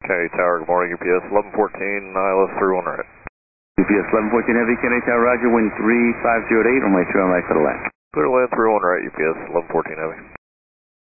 Kennedy Tower, good morning, UPS 1114, ILS 31 right. UPS 1114 Heavy, Kennedy Tower, roger, wind 3508, runway 2 right for the left. Clear land 31 right, UPS 1114 Heavy.